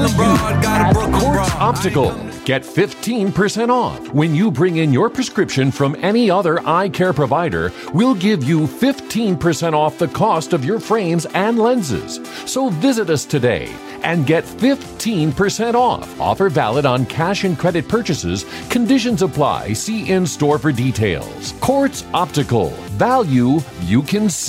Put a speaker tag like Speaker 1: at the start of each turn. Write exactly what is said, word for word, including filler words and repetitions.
Speaker 1: abroad, got a
Speaker 2: at
Speaker 1: Brooklyn
Speaker 2: Quartz
Speaker 1: broad.
Speaker 2: Optical. Get fifteen percent off when you bring in your prescription from any other eye care provider. We'll give you fifteen percent off the cost of your frames and lenses. So visit us today and get fifteen percent off. Offer valid on cash and credit purchases. Conditions apply. See in-store for details. Quartz Optical. Value you can see.